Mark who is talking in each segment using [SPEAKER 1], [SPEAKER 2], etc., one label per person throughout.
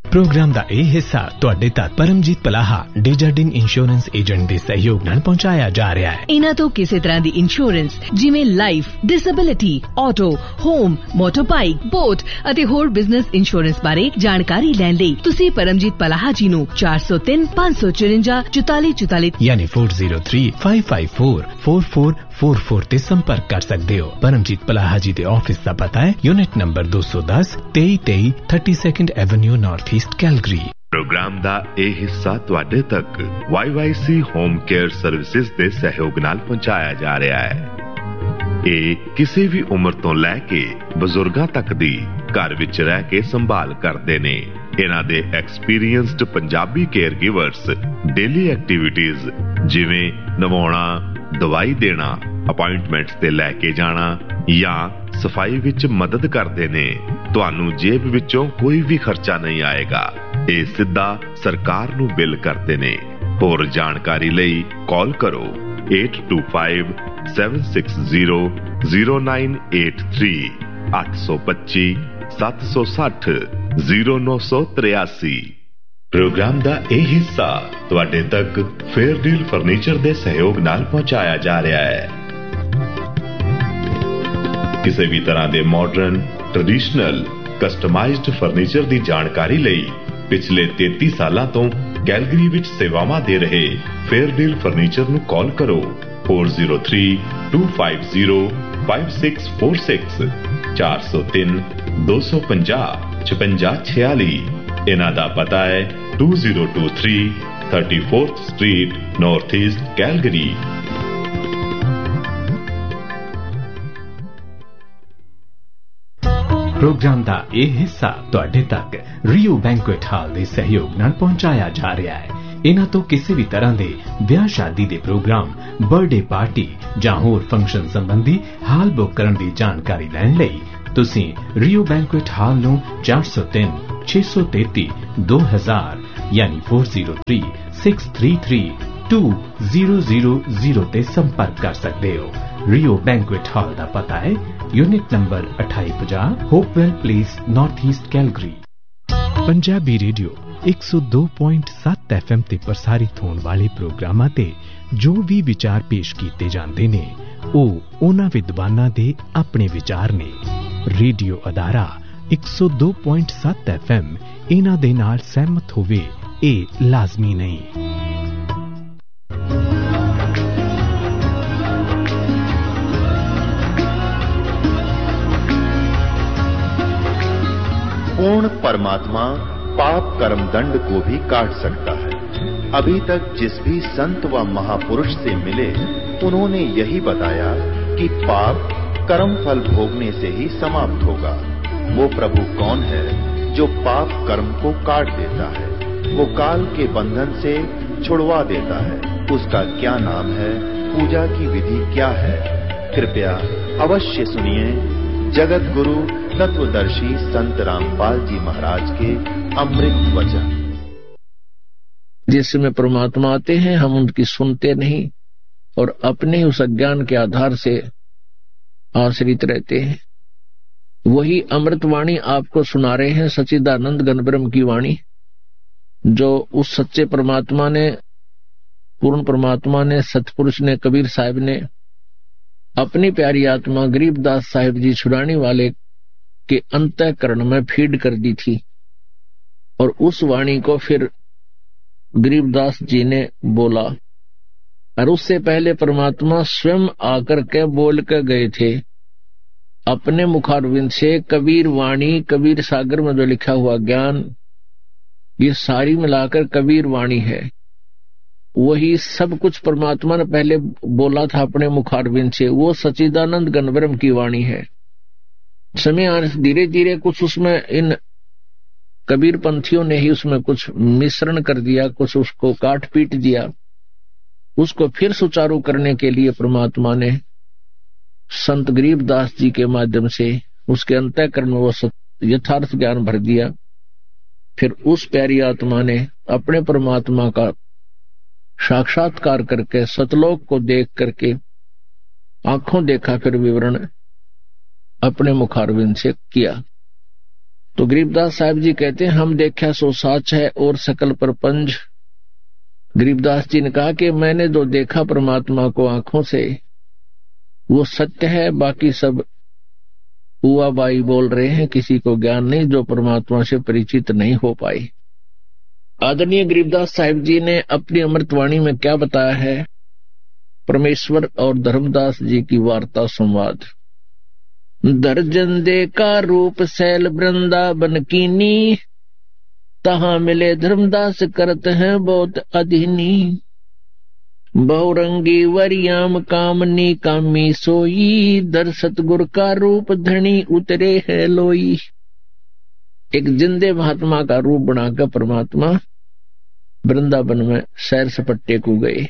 [SPEAKER 1] Programme दा ਇਹ ਹਿੱਸਾ ਤੁਹਾਡੇ ਤੱਕ ਪਰਮਜੀਤ ਪਲਾਹਾ ਡੇਜਰਡਿਨ ਇੰਸ਼ੋਰੈਂਸ ਏਜੰਟ ਦੇ ਸਹਿਯੋਗ ਨਾਲ ਪਹੁੰਚਾਇਆ ਜਾ ਰਿਹਾ ਹੈ।
[SPEAKER 2] ਇਹਨਾਂ ਤੋਂ ਕਿਸੇ ਤਰ੍ਹਾਂ ਦੀ ਇੰਸ਼ੋਰੈਂਸ ਜਿਵੇਂ life, disability, auto, home, ਮੋਟਰਬਾਈਕ, boat ਅਤੇ ਹੋਰ ਬਿਜ਼ਨਸ ਇੰਸ਼ੋਰੈਂਸ ਬਾਰੇ ਜਾਣਕਾਰੀ ਲੈਣ ਲਈ ਤੁਸੀਂ ਪਰਮਜੀਤ ਪਲਾਹਾ ਜੀ ਨੂੰ 403 554 4444
[SPEAKER 1] ਯਾਨੀ 4035544444 ਤੇ ਸੰਪਰਕ ਕਰ ਸਕਦੇ ਹੋ। ਪਰਮਜੀਤ ਪਲਾਹਾ ਜੀ ਦੇ ਆਫਿਸ ਦਾ ਪਤਾ ਹੈ unit number 210 2323 32nd Avenue north east Calgary.
[SPEAKER 3] Programme ਦਾ ਇਹ ਹਿੱਸਾ ਤੁਹਾਡੇ ਤੱਕ YYC ਹੋਮ ਕੇਅਰ ਸਰਵਿਸਿਜ਼ ਦੇ ਸਹਿਯੋਗ ਨਾਲ ਪਹੁੰਚਾਇਆ ਜਾ ਰਿਹਾ ਹੈ। ਇਹ ਕਿਸੇ ਵੀ ਉਮਰ ਤੋਂ ਲੈ ਕੇ ਬਜ਼ੁਰਗਾਂ ਤੱਕ ਦੀ ਘਰ ਵਿੱਚ ਰਹਿ ਕੇ ਸੰਭਾਲ ਕਰਦੇ ਨੇ। ਇਹਨਾਂ ਦੇ experienced Punjabi care ਗਿਵਰਸ daily activities ਜਿਵੇਂ ਨਵਾਉਣਾ, ਦਵਾਈ ਦੇਣਾ, ਅਪਾਇੰਟਮੈਂਟਸ ਤੇ ਲੈ ਕੇ ਜਾਣਾ ਜਾਂ ਸਫਾਈ ਵਿੱਚ ਮਦਦ ਕਰਦੇ ਨੇ। ਤੁਹਾਨੂੰ ਜੇਬ ਵਿੱਚੋਂ ਕੋਈ ਵੀ ਖਰਚਾ ਨਹੀਂ ਆਏਗਾ। ਇਹ ਸਿੱਧਾ ਸਰਕਾਰ ਨੂੰ ਬਿੱਲ ਕਰਦੇ ਨੇ। ਹੋਰ ਜਾਣਕਾਰੀ ਲਈ ਕਾਲ ਕਰੋ 8257600983 825 760 0983। प्रोग्राम ਦਾ ਇਹ ਹਿੱਸਾ ਤੁਹਾਡੇ ਤੱਕ ਫੇਅਰ ਡੀਲ ਫਰਨੀਚਰ ਦੇ ਸਹਿਯੋਗ ਨਾਲ ਪਹੁੰਚਾਇਆ ਜਾ ਰਿਹਾ ਹੈ। ਕਿਸੇ ਵੀ ਤਰ੍ਹਾਂ ਦੇ ਮਾਡਰਨ, ਟ੍ਰੈਡੀਸ਼ਨਲ, ਕਸਟਮਾਈਜ਼ਡ ਫਰਨੀਚਰ ਦੀ ਜਾਣਕਾਰੀ ਲਈ ਪਿਛਲੇ 33 ਸਾਲਾਂ ਤੋਂ ਕੈਲਗਰੀ ਵਿੱਚ ਸੇਵਾਵਾਂ ਦੇ ਰਹੇ ਫੇਅਰ ਡੀਲ ਫਰਨੀਚਰ ਨੂੰ ਕਾਲ ਕਰੋ 4032505646 403 250 5646। ਇਹਨਾਂ ਦਾ ਪਤਾ ਹੈ 2023 34th street north east Calgary.
[SPEAKER 1] Programme ਦਾ ਇਹ ਹਿੱਸਾ ਤੁਹਾਡੇ ਤੱਕ ਰੀਓ ਬੈਂਕੁਏਟ ਹਾਲ ਦੇ ਸਹਿਯੋਗ ਨਾਲ ਪਹੁੰਚਾਇਆ ਜਾ ਰਿਹਾ ਹੈ। ਇਹਨਾਂ ਤੋਂ ਕਿਸੇ ਵੀ ਤਰ੍ਹਾਂ ਦੇ ਵਿਆਹ ਸ਼ਾਦੀ ਦੇ ਪ੍ਰੋਗਰਾਮ, ਬਰਥਡੇ ਪਾਰਟੀ ਜਾਂ ਹੋਰ ਫੰਕਸ਼ਨ ਸੰਬੰਧੀ ਹਾਲ ਬੁੱਕ ਕਰਨ ਦੀ ਜਾਣਕਾਰੀ ਲੈਣ ਲਈ ਤੁਸੀਂ ਰੀਓ ਬੈਂਕੁਏਟ ਹਾਲ ਨੂੰ 403 633 2000 यानी 4036332000 ਤੇ ਸੰਪਰਕ ਕਰ ਸਕਦੇ ਹੋ। ਰੀਓ ਬੈਂਕੁਏਟ ਹਾਲ ਦਾ ਪਤਾ ਹੈ unit number 2850 ਹੋਪਵੈਲ place north East Calgary. Punjabi radio 102.7 FM ਤੇ ਪ੍ਰਸਾਰਿਤ ਹੋਣ ਵਾਲੇ ਪ੍ਰੋਗਰਾਮਾਂ ਤੇ ਜੋ ਵੀ ਵਿਚਾਰ ਪੇਸ਼ ਕੀਤੇ ਜਾਂਦੇ ਨੇ ਉਹ ਉਹਨਾਂ ਵਿਦਵਾਨਾਂ ਦੇ ਆਪਣੇ ਵਿਚਾਰ ਨੇ। ਰੇਡੀਓ ਅਦਾਰਾ 102.7 FM ਇਹਨਾਂ ਦੇ ਨਾਲ ਸਹਿਮਤ ਹੋਵੇ ਇਹ ਲਾਜ਼ਮੀ ਨਹੀਂ।
[SPEAKER 4] पूर्ण परमात्मा पाप कर्म दंड को भी काट सकता है। अभी तक जिस भी संत व महापुरुष से मिले उन्होंने यही बताया कि पाप कर्म फल भोगने से ही समाप्त होगा। वो प्रभु कौन है जो पाप कर्म को काट देता है, वो काल के बंधन से छुड़वा देता है। उसका क्या नाम है, पूजा की विधि क्या है? कृपया अवश्य सुनिए जगत गुरु तत्वदर्शी संत रामपाल जी महाराज के अमृत वचन।
[SPEAKER 5] जिसमें परमात्मा आते हैं हम उनकी सुनते नहीं और अपने उस अज्ञान के आधार से आश्रित रहते हैं। वही अमृत वाणी आपको सुना रहे हैं, सच्चिदानंद घन ब्रह्म की वाणी, जो उस सच्चे परमात्मा ने, पूर्ण परमात्मा ने, सतपुरुष ने, कबीर साहिब ने अपनी प्यारी आत्मा गरीबदास साहिब जी छुड़ाने वाले के अंतःकरण में फीड कर दी थी। और उस वाणी को फिर गरीबदास जी ने बोला और उससे पहले परमात्मा स्वयं आकर के बोल के गए थे अपने मुखारविंद से। कबीर वाणी, कबीर सागर में जो लिखा हुआ ज्ञान, ये सारी मिलाकर कबीर वाणी है। वही सब कुछ परमात्मा ने पहले बोला था अपने मुखारविंद से, वो सच्चिदानंद घन ब्रह्म की वाणी है। समय आने से धीरे धीरे कुछ उसमें इन कबीर पंथियों ने ही उसमें कुछ मिश्रण कर दिया, कुछ उसको काट पीट दिया। उसको फिर सुचारू करने के लिए परमात्मा ने संत गरीबदास जी के माध्यम से उसके अंतःकरण में वो यथार्थ ज्ञान भर दिया। फिर उस प्यारी आत्मा ने अपने परमात्मा का साक्षात्कार करके सतलोक को देख करके आंखों देखा, फिर विवरण अपने मुखारविंद से किया। तो गरीबदास साहब जी कहते हैं हम देखा सो साच है और सकल परपंच। गरीबदास जी ने कहा कि मैंने जो देखा परमात्मा को आंखों से वो सत्य है, बाकी सब हुआ बाई बोल रहे हैं, किसी को ज्ञान नहीं जो परमात्मा से परिचित नहीं हो पाई। आदरणीय गरीबदास साहिब जी ने अपनी अमृतवाणी में क्या बताया है? परमेश्वर और धर्मदास जी की वार्ता संवाद। दर्जन दे का रूप सैल वृंदावन कीनी, तहां मिले धर्मदास करत हैं बहुत अधीनी। बहुरंगी वरियाम कामनी कामी सोई, दर सतगुर का रूप धनी उतरे है लोई। एक जिंदे महात्मा का रूप बनाकर परमात्मा वृंदावन में सैर सपट्टे को गए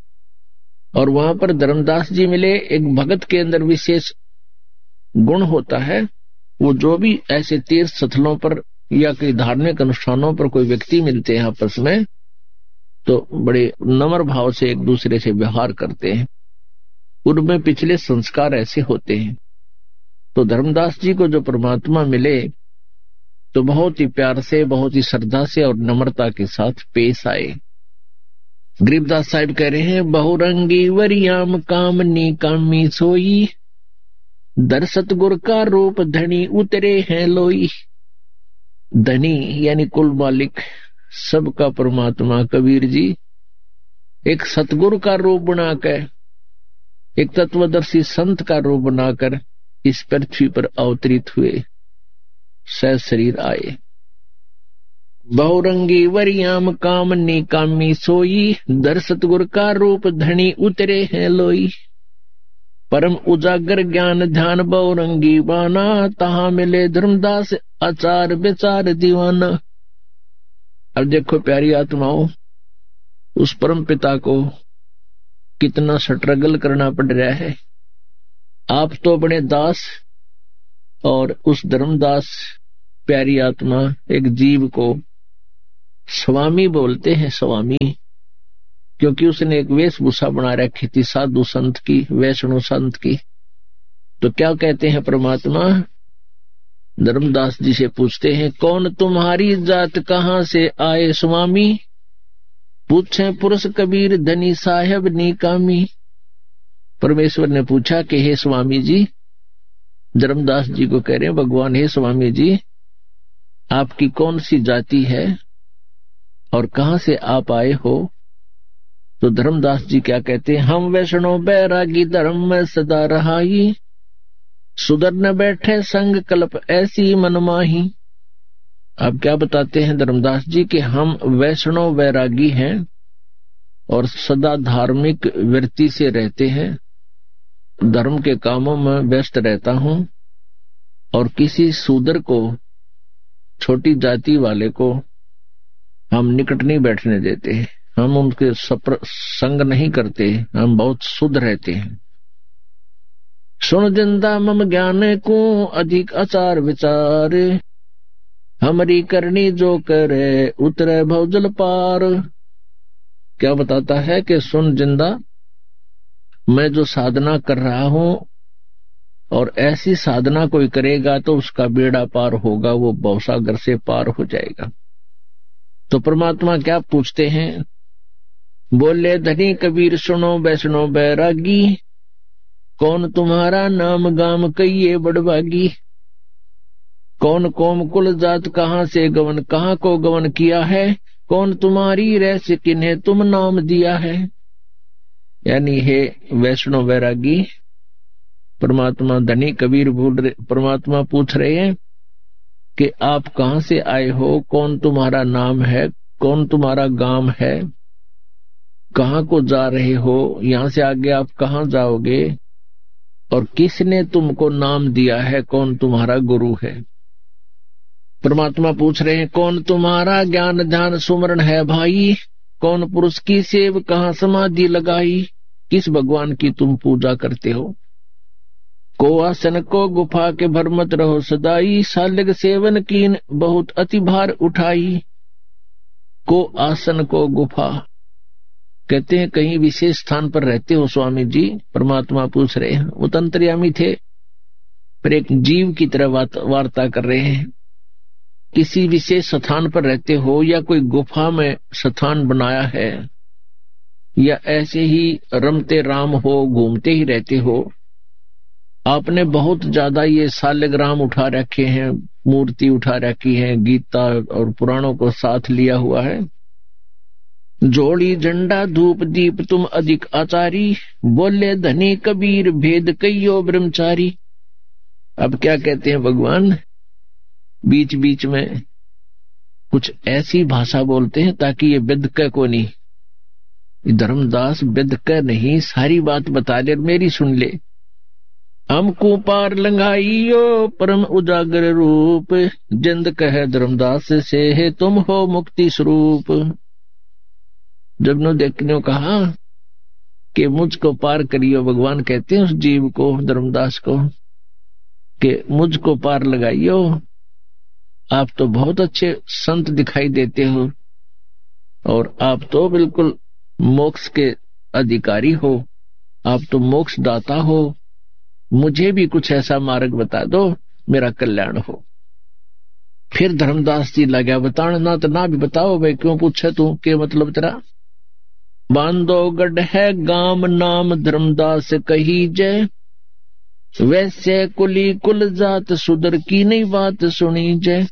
[SPEAKER 5] और वहां पर धर्मदास जी मिले। एक भगत के अंदर विशेष गुण होता है, वो जो भी ऐसे तीर्थ स्थलों पर या कई धार्मिक अनुष्ठानों पर कोई व्यक्ति मिलते हैं आपस में, तो बड़े नम्र भाव से एक दूसरे से व्यवहार करते हैं। उनमें पिछले संस्कार ऐसे होते हैं। तो धर्मदास जी को जो परमात्मा मिले तो बहुत ही प्यार से, बहुत ही श्रद्धा से और नम्रता के साथ पेश आए। गरीबदास साहिब कह रहे हैं, बहुरंगी वरियाम कामनी कामी सोई, दर सतगुर का रूप धनी उतरे हैं लोई। धनी यानी कुल मालिक सबका परमात्मा कबीर जी एक सतगुरु का रूप बनाकर, एक तत्वदर्शी संत का रूप बनाकर इस पृथ्वी पर अवतरित हुए, सह शरीर आए। बहुरंगी वरियाम कामनी कामी सोई, दर सतगुर का रूप धनी उतरे हैं लोई। परम उजागर ज्ञान ध्यान बहुरंगी बाना, तहां मिले धर्मदास आचार विचार दीवाना। अब देखो प्यारी आत्माओं, उस परम पिता को कितना स्ट्रगल करना पड़ रहा है। आप तो बने दास और उस धर्मदास प्यारी आत्मा एक जीव को स्वामी बोलते हैं, स्वामी, क्योंकि उसने एक वेशभूषा बना रखी थी साधु संत की, वैष्णव संत की। तो क्या कहते हैं परमात्मा? धर्मदास जी से पूछते हैं, कौन तुम्हारी जात कहां से आए स्वामी? पूछे पुरुष कबीर धनी साहेब निकामी। परमेश्वर ने पूछा कि हे स्वामी जी, धर्मदास जी को कह रहे हैं भगवान, हे स्वामी जी आपकी कौन सी जाति है और कहां से आप आए हो? तो धर्मदास जी क्या कहते हैं, हम वैष्णव बैरागी धर्म में सदा रहाई, सुधर न बैठे संग कल्प ऐसी मनमाही। अब क्या बताते हैं धर्मदास जी कि हम वैष्णव वैरागी हैं और सदा धार्मिक वृत्ति से रहते हैं, धर्म के कामों में व्यस्त रहता हूं और किसी शूद्र को, छोटी जाति वाले को हम निकट नहीं बैठने देते हैं, हम उनके संग नहीं करते, हम बहुत शुद्ध रहते हैं। सुन जिंदा मम ज्ञान को अधिक आचार विचार, हमारी करनी जो करे उतरे भवजल पार। क्या बताता है कि सुन जिंदा, मैं जो साधना कर रहा हूं और ऐसी साधना कोई करेगा तो उसका बेड़ा पार होगा, वो भवसागर से पार हो जाएगा। तो परमात्मा क्या पूछते हैं? बोले धनी कबीर सुनो वैष्णव बैरागी, कौन तुम्हारा नाम गाम कहिए बड़भागी। कौन कौम कुल जात कहां से गवन, कहां को गवन किया है, कौन तुम्हारी रहस्य किन्हें तुम नाम दिया है। यानी हे वैष्णव वैरागी, परमात्मा धनी कबीर बोल रहे, परमात्मा पूछ रहे हैं कि आप कहां से आए हो, कौन तुम्हारा नाम है, कौन तुम्हारा गांव है, कहां को जा रहे हो, यहां से आगे आप कहां जाओगे और किसने तुमको नाम दिया है, कौन तुम्हारा गुरु है। परमात्मा पूछ रहे हैं कौन तुम्हारा ज्ञान ध्यान सुमरण है भाई, कौन पुरुष की सेव कहां समाधि लगाई, किस भगवान की तुम पूजा करते हो। को आसन को गुफा के भर मत रहो सदाई, सालग सेवन कीन बहुत अति भार उठाई। को आसन को गुफा कहते हैं कहीं विशेष स्थान पर रहते हो स्वामी जी, परमात्मा पूछ रहे हैं। वो तंत्रयामी थे पर एक जीव की तरह वार्ता कर रहे हैं। किसी विशेष स्थान पर रहते हो या कोई गुफा में स्थान बनाया है या ऐसे ही रमते राम हो, घूमते ही रहते हो, आपने बहुत ज्यादा ये सालग्राम उठा रखे हैं, मूर्ति उठा रखी है, गीता और पुराणों को साथ लिया हुआ है, जोड़ी झंडा धूप दीप तुम अधिक आचारी, बोले धनी कबीर भेद कईयो ब्रह्मचारी। अब क्या कहते हैं भगवान, बीच बीच में कुछ ऐसी भाषा बोलते हैं ताकि ये बिदक को नहीं, धर्मदास बिदक नहीं, सारी बात बता दे, मेरी सुन ले। हमको पार लंघाइयो परम उजागर रूप, जिंद कहे धर्मदास से है तुम हो मुक्ति स्वरूप। जब नो देखने कहा कि मुझको पार करियो, भगवान कहते हैं उस जीव को, धर्मदास को, कि मुझको पार लगाइयो, आप तो बहुत अच्छे संत दिखाई देते हो और आप तो बिल्कुल मोक्ष के अधिकारी हो, आप तो मोक्ष दाता हो, मुझे भी कुछ ऐसा मार्ग बता दो मेरा कल्याण हो। फिर धर्मदास जी लगा बताने, ना तो ना भी बताओ भाई, क्यों पूछे तू, के मतलब तेरा। बांधोगढ़ है गाम नाम धर्मदास कही जय, वैसे कुली कुल जात सुधर की नहीं बात सुनी जय।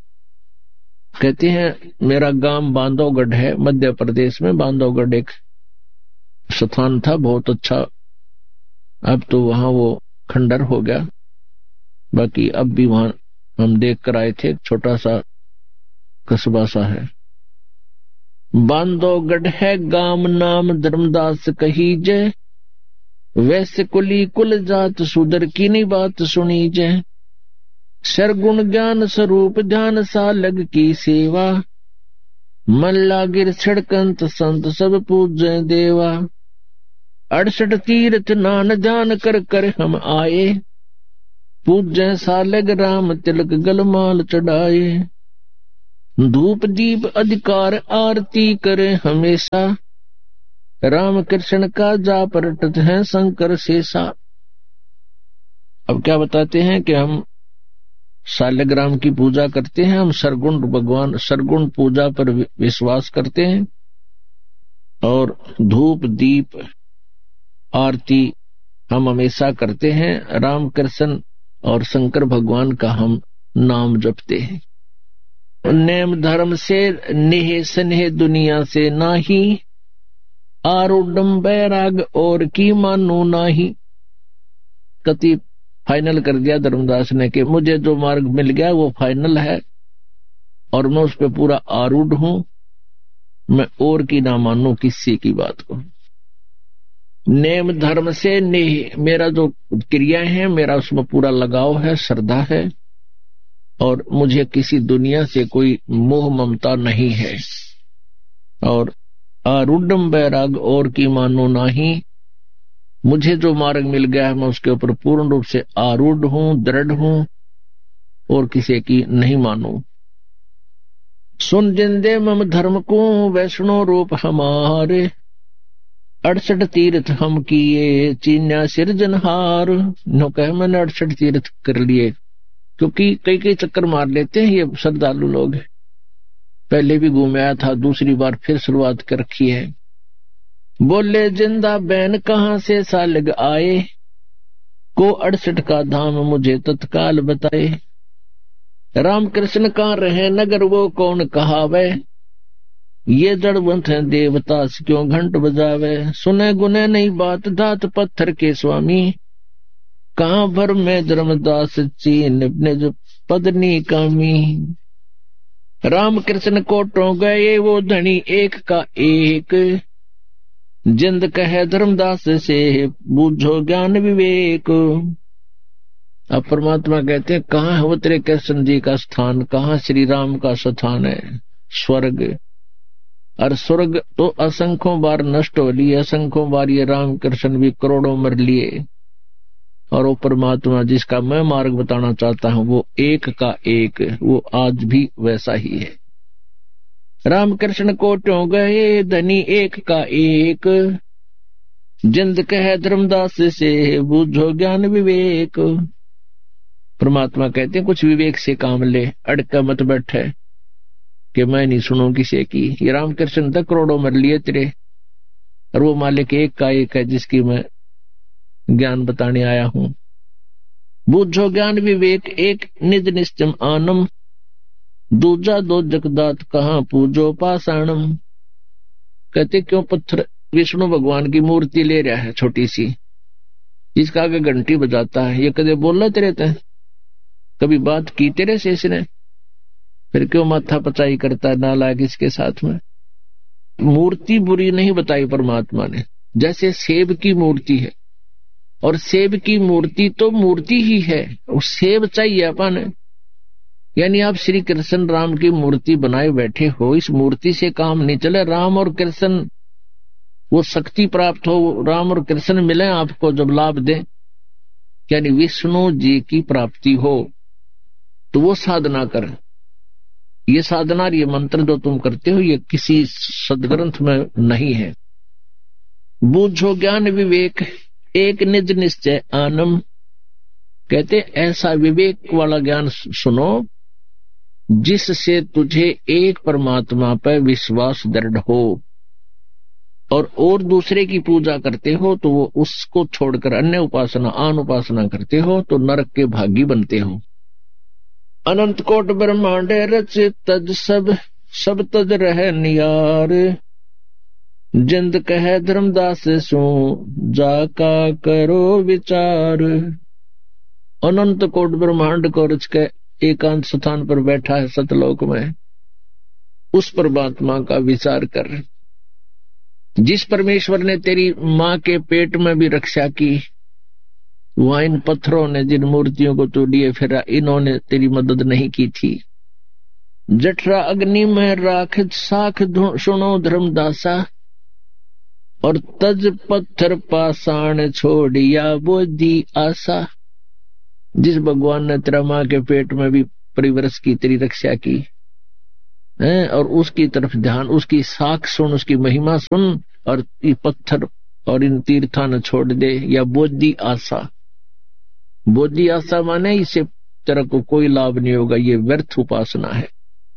[SPEAKER 5] कहते हैं मेरा गांव बांधवगढ़ है, मध्य प्रदेश में बांधवगढ़ एक स्थान था, बहुत अच्छा, अब तो वहां वो खंडर हो गया, बाकी अब भी वहां हम देख कर आए थे, छोटा सा कस्बा सा है। बांधवगढ़ है गांव नाम धर्मदास कही जय, वैसे कुली कुल जात सुधर की नहीं बात सुनी जय। सरगुण ज्ञान स्वरूप ध्यान सालग की सेवा, मन लागिर छिड़कंत संत सब पूजय देवा। 68 तीर्थ नान ध्यान कर कर हम आए, पूजय सालग राम तिलक गलमाल चढ़ाए। धूप दीप अधिकार आरती करे हमेशा, राम कृष्ण का जा परटत है शंकर शेषा। अब क्या बताते हैं कि हम सालग्राम की पूजा करते हैं, हम सरगुण भगवान सरगुण पूजा पर विश्वास करते हैं और धूप दीप आरती हम हमेशा करते हैं, राम कृष्ण और शंकर भगवान का हम नाम जपते हैं। नेम धर्म से नेह स्नेह दुनिया से नाही, आरूढ़ बैराग और की मानो नाही। कति फाइनल कर दिया धर्मदास ने कि मुझे जो मार्ग मिल गया वो फाइनल है और मैं उस पर पूरा आरूढ़ हूं, मैं और की ना मानू किसी की बात को। नेम धर्म से नेह, मेरा जो क्रियाएं हैं मेरा उसमें पूरा लगाव है, श्रद्धा है और मुझे किसी दुनिया से कोई मोह ममता नहीं है। और आरूढ़ बैराग और की मानो नाही, मुझे जो मार्ग मिल गया है मैं उसके ऊपर पूर्ण रूप से आरूढ़ हूं, दृढ़ हूं और किसी की नहीं मानू। सुन जिंदे मम धर्म को वैष्णो रूप हमारे, 68 तीर्थ हम किए चीन्या सिरजनहार। नो कहे मैंने 68 तीर्थ कर लिए, क्योंकि कई कई चक्कर मार लेते हैं ये श्रद्धालु लोग। पहले भी घूम आया था, दूसरी बार फिर शुरुआत कर रखी है। बोले जिंदा बैन कहां से सालग आए, को 68 का धाम मुझे तत्काल बताए। राम कृष्ण कहां रहे नगर वो कौन कहावे, ये जड़वंत है देवता से क्यों घंट बजावे। सुने गुने नहीं बात धात पत्थर के स्वामी, कहां भर में धर्मदास चीन अपने जो पदनी कामी। राम कृष्ण कोटों गए वो धनी एक का एक, जिंद कहे धर्मदास से बूझो ज्ञान विवेक। अब परमात्मा कहते हैं कहाँ है वो तेरे कृष्ण जी का स्थान, कहाँ श्री राम का स्थान है, स्वर्ग। और स्वर्ग तो असंख्यों बार नष्ट हो लिए, असंख्यों बार ये राम कृष्ण भी करोड़ों मर लिए, और वो परमात्मा जिसका मैं मार्ग बताना चाहता हूं वो एक का एक, वो आज भी वैसा ही है। राम कृष्ण कोटों गए धनी एक का एक, जिंद कहे धर्मदास से बूझो ज्ञान विवेक। परमात्मा कहते हैं कुछ विवेक से काम ले, अड़का मत बैठे कि मैं नहीं सुनूं किसी की। ये रामकृष्ण तक करोड़ों मर लिए तेरे, और वो मालिक एक का एक है जिसकी मैं ज्ञान बताने आया हूं। बूझो ज्ञान विवेक एक निज निश्चम आनम, दूजा दो जगदात कहां पूजो पाषाणम। कहते क्यों पत्थर विष्णु भगवान की मूर्ति ले रहा है छोटी सी, जिसका आगे घंटी बजाता है, ये कदे बोला तेरे ते, कभी बात की तेरे से इसने, फिर क्यों माथा पचाई करता है नालायक इसके साथ में। मूर्ति बुरी नहीं बताई परमात्मा ने, जैसे सेब की मूर्ति है, और सेब की मूर्ति तो मूर्ति ही है, उस सेब चाहिए अपन। यानी आप श्री कृष्ण राम की मूर्ति बनाए बैठे हो, इस मूर्ति से काम नहीं चले। राम और कृष्ण वो शक्ति प्राप्त हो, राम और कृष्ण मिले आपको जब लाभ दे, यानी विष्णु जी की प्राप्ति हो, तो वो साधना कर। ये साधना, ये मंत्र जो तुम करते हो, ये किसी सदग्रंथ में नहीं है। बूझो ज्ञान विवेक एक निज निश्चय आनम। कहते ऐसा विवेक वाला ज्ञान सुनो जिससे तुझे एक परमात्मा पर विश्वास दृढ़ हो, और दूसरे की पूजा करते हो तो वो उसको छोड़कर अन्य उपासना आन उपासना करते हो तो नरक के भागी बनते हो। अनंत कोट ब्रह्मांड रच तज सब तज रह नियार, जिंद कह धर्मदास सो जाका करो विचार। अनंत कोट ब्रह्मांड को रच के एकांत स्थान पर बैठा है सतलोक में, उस परमात्मा का विचार कर। जिस परमेश्वर ने तेरी मां के पेट में भी रक्षा की, वहां इन पत्थरों ने जिन मूर्तियों को तू लिए फिरा, इन्होंने तेरी मदद नहीं की थी। जठरा अग्नि में राख साख सुनो धर्मदासा, और तज पत्थर पाषाण छोड़िया बोधी आशा। जिस भगवान ने तेरा मां के पेट में भी परिवर्ष की तेरी रक्षा की है, और उसकी तरफ ध्यान, उसकी साख सुन, उसकी महिमा सुन, और ये पत्थर और इन तीर्थां न छोड़ दे। या बोधी आशा, बोधी आशा माने इससे तेरा को कोई लाभ नहीं होगा, ये व्यर्थ उपासना है।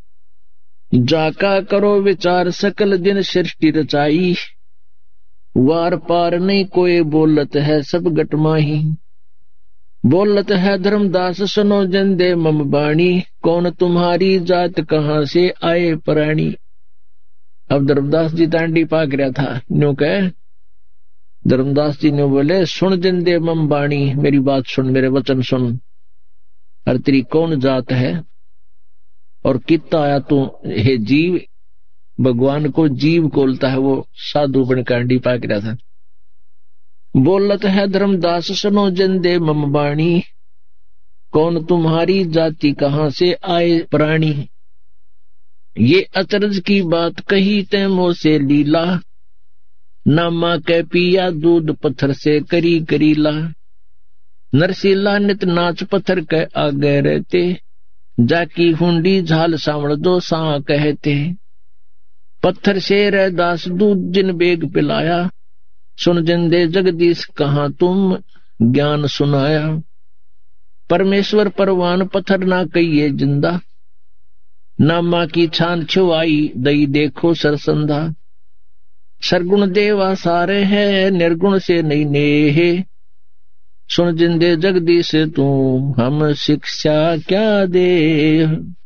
[SPEAKER 5] जाका करो विचार सकल दिन सृष्टि रचाई, वार पार नहीं कोई बोलत है सब गटमाही। बोलत है धर्मदास सुनो जन दे मम बाणी, कौन तुम्हारी जात कहां से आए प्राणी। अब धर्मदास जी दांडी पाक रहा था, न्यू कह धर्मदास जी ने बोले सुन जन दे मम बाणी, मेरी बात सुन, मेरे वचन सुन, और तेरी कौन जात है और कितना आया तू हे जीव। भगवान को जीव बोलता है, वो साधु बन कांडी पाक रहा था। बोलत है धर्मदास सुनो जन दे मम बाणी, कौन तुम्हारी जाति कहां से आए प्राणी। ये अचरज की बात कही ते मोह से लीला, ना मां के पिया दूध पत्थर से करी करीला। नरसीला नित नाच पत्थर के आगे रहते, जाकी हुंडी झाल सावण दो सा कहते। पत्थर से रैदास दूध जिन बेग पिलाया, सुन जिंदे जगदीश कहां तुम ज्ञान सुनाया। परमेश्वर परवान पत्थर ना कहिए जिंदा, ना मां की छान छुआई दई देखो सरसंधा। सरगुण देवा सारे है निर्गुण से नहीं नेहे, सुन जिंदे जगदीश तू हम शिक्षा क्या दे।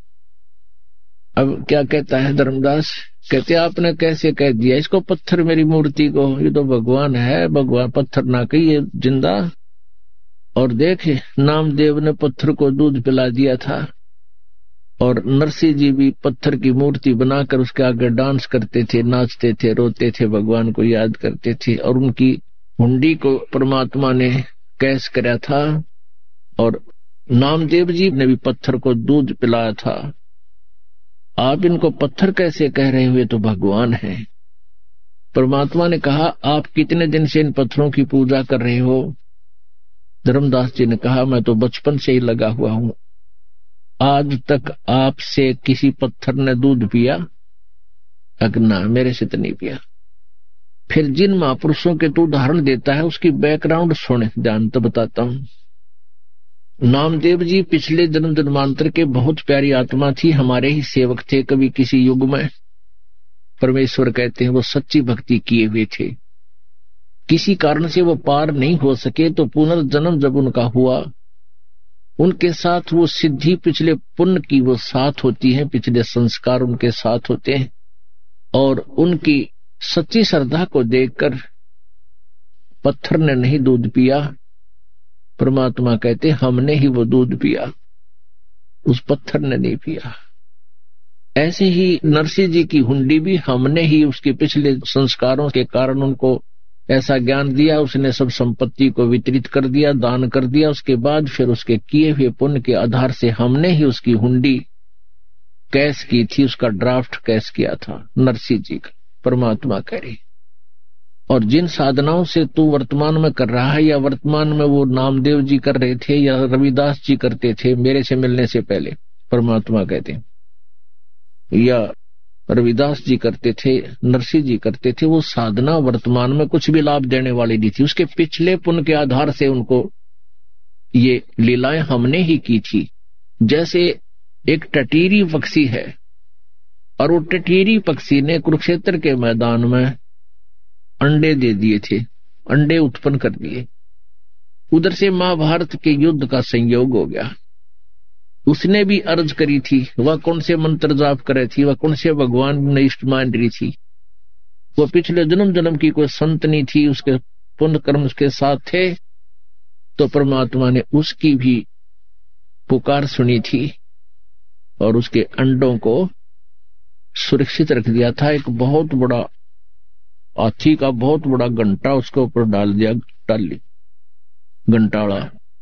[SPEAKER 5] अब क्या कहता है धर्मदास, कहते आपने कैसे कह दिया इसको पत्थर मेरी मूर्ति को, ये तो भगवान है, भगवान पत्थर ना कहिए जिंदा। और देखे नामदेव ने पत्थर को दूध पिला दिया था, और नरसिंह जी भी पत्थर की मूर्ति बनाकर उसके आगे डांस करते थे, नाचते थे, रोते थे, भगवान को याद करते थे। और उनकी हुंडी को परमात्मा ने कैस कराया था, और नामदेव जी ने भी पत्थर को दूध पिलाया था। आप इनको पत्थर कैसे कह रहे हुए, तो भगवान है। परमात्मा ने कहा आप कितने दिन से इन पत्थरों की पूजा कर रहे हो। धर्मदास जी ने कहा मैं तो बचपन से ही लगा हुआ हूं, आज तक आपसे किसी पत्थर ने दूध पिया? ना, मेरे से तो नहीं पिया। फिर जिन महापुरुषों के तू उदाहरण देता है उसकी बैकग्राउंड सुने, ध्यान तो बताता हूं। नामदेव जी पिछले जन्म जन्मांतर के बहुत प्यारी आत्मा थी, हमारे ही सेवक थे। कभी किसी युग में परमेश्वर कहते हैं वो सच्ची भक्ति किए हुए थे, किसी कारण से वो पार नहीं हो सके तो पुनर्जन्म जब उनका हुआ, उनके साथ वो सिद्धि पिछले पुण्य की वो साथ होती है, पिछले संस्कार उनके साथ होते हैं। और उनकी सच्ची श्रद्धा को देखकर पत्थर ने नहीं दूध पिया, परमात्मा कहते हमने ही वो दूध पिया, उस पत्थर ने नहीं पिया। ऐसे ही नरसिंह जी की हुंडी भी हमने ही उसके पिछले संस्कारों के कारण उनको ऐसा ज्ञान दिया, उसने सब संपत्ति को वितरित कर दिया, दान कर दिया। उसके बाद फिर उसके किए हुए पुण्य के आधार से हमने ही उसकी हुंडी कैश की थी, उसका ड्राफ्ट कैश किया था नरसिंह जी का, परमात्मा करे। और जिन साधनाओं से तू वर्तमान में कर रहा है, या वर्तमान में वो नामदेव जी कर रहे थे या रविदास जी करते थे मेरे से मिलने से पहले, परमात्मा कहते हैं, या रविदास जी करते थे, नरसिंह जी करते थे, वो साधना वर्तमान में कुछ भी लाभ देने वाली नहीं थी। उसके पिछले पुण्य के आधार से उनको ये लीलाएं हमने ही की थी। जैसे एक टटीरी पक्षी है और वो टटीरी पक्षी ने कुरुक्षेत्र के मैदान में अंडे दे दिए थे, अंडे उत्पन्न कर दिए, उधर से महाभारत के युद्ध का संयोग हो गया। उसने भी अर्ज करी थी, वह कौन से मंत्र जाप करे थी, वह कौन से भगवान ने इष्ट मान रही थी, वह पिछले जन्म जन्म की कोई संतनी थी, उसके पुण्य कर्म उसके साथ थे। तो परमात्मा ने उसकी भी पुकार सुनी थी और उसके अंडों को सुरक्षित रख दिया था। एक बहुत बड़ा हाथी का बहुत बड़ा घंटा उसके ऊपर डाल दिया, टाली घंटाड़ा,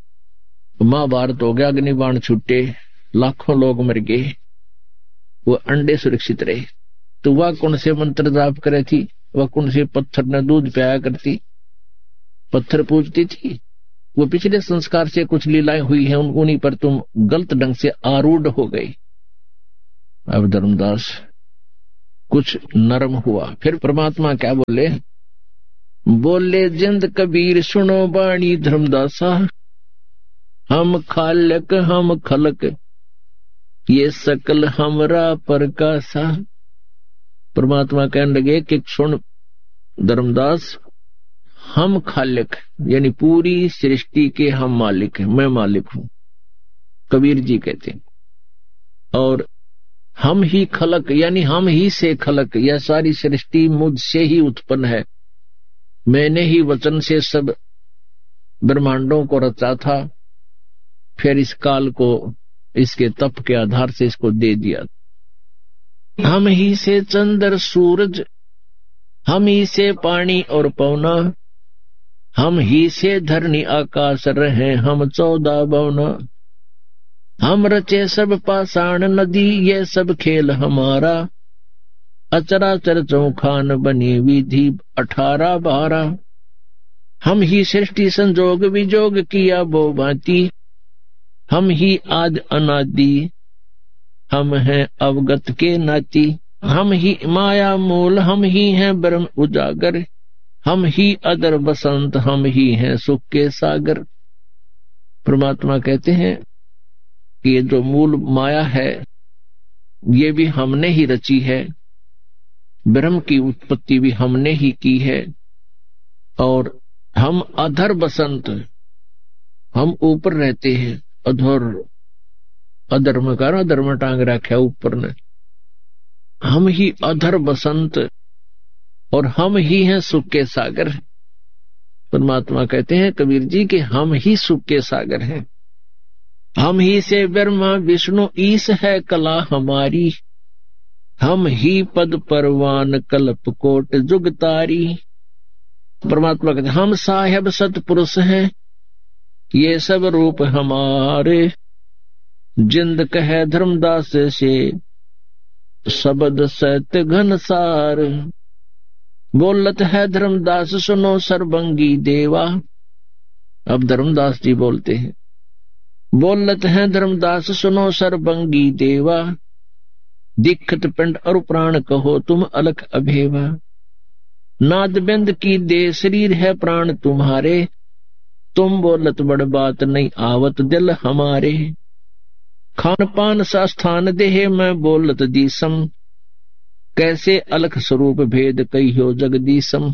[SPEAKER 5] महाभारत हो गया, अग्निबाण छूटे, लाखों लोग मर गए, वो अंडे सुरक्षित रहे। तो वह कौन से मंत्र जाप करे थी, वह कौन से पत्थर ने दूध पियाया करती, पत्थर पूजती थी। वो पिछले संस्कार से कुछ लीलाएं हुई हैं, उन्हीं पर तुम गलत ढंग से आरूढ़ हो गई। अब धर्मदास कुछ नरम हुआ। फिर परमात्मा क्या बोले, बोले जिंद कबीर सुनो बाणी धर्मदासा, हम खालक हम खलक ये सकल हमरा परकासा। परमात्मा कहने लगे कि सुन धर्मदास, हम खालिक यानी पूरी सृष्टि के हम मालिक हैं, मैं मालिक हूं, कबीर जी कहते हैं। और हम ही खलक यानी हम ही से खलक, यह सारी सृष्टि मुझसे ही उत्पन्न है, मैंने ही वचन से सब ब्रह्मांडों को रचा था, फिर इस काल को इसके तप के आधार से इसको दे दिया। हम ही से चंद्र सूरज, हम ही से पानी और पवना, हम ही से धरनी आकाश रहे हम 14 भुवना। हम रचे सब पाषाण नदी, ये सब खेल हमारा, अचराचर चौखान बनी विधि 18 12। हम ही सृष्टि संजोग विजोग किया वो भांति, हम ही आद अनादि, हम हैं अवगत के नाती। हम ही माया मूल, हम ही हैं ब्रह्म उजागर, हम ही अदर बसंत, हम ही हैं सुख के सागर। परमात्मा कहते हैं कि ये जो मूल माया है ये भी हमने ही रची है, ब्रह्म की उत्पत्ति भी हमने ही की है, और हम अधर बसंत, हम ऊपर रहते हैं, अधर अधर्म का अधर्म टांग रखा ऊपर ने, हम ही अधर बसंत और हम ही हैं सुख के सागर। परमात्मा कहते हैं कबीर जी कि हम ही सुख के सागर हैं, हम ही से ब्रह्मा विष्णु ईश है कला हमारी, हम ही पद परवान कल्प कोट जुगतारी। परमात्मा कहते हम साहेब सतपुरुष हैं, ये सब रूप हमारे, जिंद कहे धर्मदास से शब्द सत्य घनसार। बोलत है धर्मदास सुनो सर्वंगी देवा। अब धर्मदास जी बोलते हैं, बोलत है धर्मदास सुनो सर्वंगी देवा, दिखत पिंड और प्राण कहो तुम अलख अभेवा। नाद बिंद की दे शरीर है प्राण तुम्हारे, तुम बोलत बड़ बात नहीं आवत दिल हमारे। खान पान सा स्थान देह मैं बोलत दीसम, कैसे अलख स्वरूप भेद कहियो जगदीसम।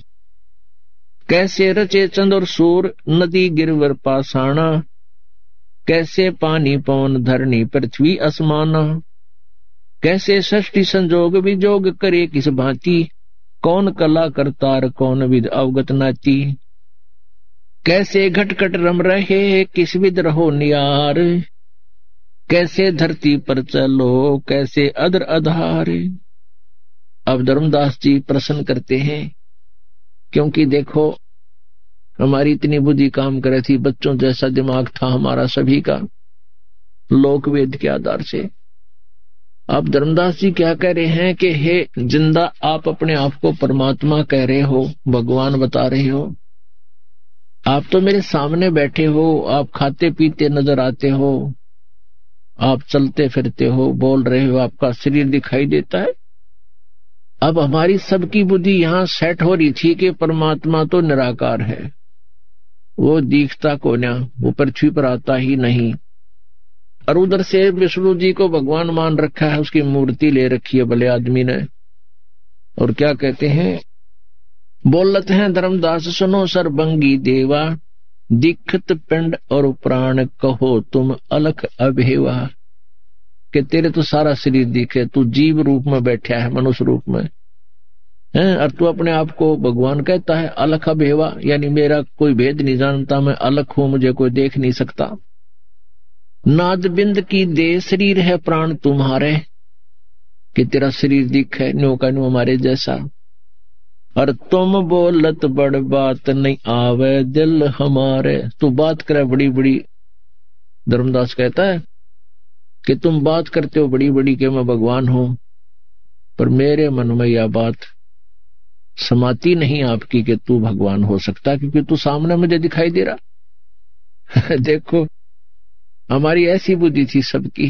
[SPEAKER 5] कैसे रचे चंद और सूर नदी गिरवर पाषाणा, कैसे पानी पवन धरणी पृथ्वी असमाना। कैसे सृष्टि संजोग विजोग करे किस भांति, कौन कला करतार कौन विद अवगत नाती। कैसे घटकट रम रहे किस विद रहो नियार, कैसे धरती पर चलो कैसे अदर आधार। अब धर्मदास जी प्रश्न करते हैं, क्योंकि देखो हमारी इतनी बुद्धि काम करे थी, बच्चों जैसा दिमाग था हमारा सभी का लोकवेद के आधार से। अब धर्मदास जी क्या कह रहे हैं कि हे जिंदा, आप अपने आप को परमात्मा कह रहे हो, भगवान बता रहे हो। आप तो मेरे सामने बैठे हो, आप खाते पीते नजर आते हो, आप चलते फिरते हो, बोल रहे हो, आपका शरीर दिखाई देता है। अब हमारी सबकी बुद्धि यहां सेट हो रही थी कि परमात्मा तो निराकार है, वो दिखता को ना, वो पृथ्वी पर आता ही नहीं। और उधर से विष्णु जी को भगवान मान रखा है, उसकी मूर्ति ले रखी है भले आदमी ने। और क्या कहते हैं, बोलत हैं धर्मदास सुनो सरबंगी देवा, दिखत पिंड और प्राण कहो तुम अलख अभेवा। कि तेरे तो सारा शरीर दिखे, तू जीव रूप में बैठा है, मनुष्य रूप में है, और तू अपने आप को भगवान कहता है अलख अभेवा, यानी मेरा कोई भेद नहीं जानता, मैं अलख हूं, मुझे कोई देख नहीं सकता। नाद बिंद की दे शरीर है प्राण तुम्हारे, कि तेरा शरीर दिखे न्यू का न्यू हमारे जैसा। और तुम बोलत बड़ बात नहीं आवे दिल हमारे, तू बात करे बड़ी बड़ी। धर्मदास कहता है कि तुम बात करते हो बड़ी बड़ी कि मैं भगवान हूं, पर मेरे मन में यह बात समाती नहीं आपकी कि तू भगवान हो सकता, क्योंकि तू सामने मुझे दिखाई दे रहा। देखो हमारी ऐसी बुद्धि थी सबकी,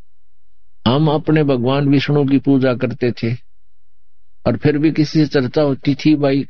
[SPEAKER 5] हम अपने भगवान विष्णु की पूजा करते थे, और फिर भी किसी से चर्चा होती थी भाई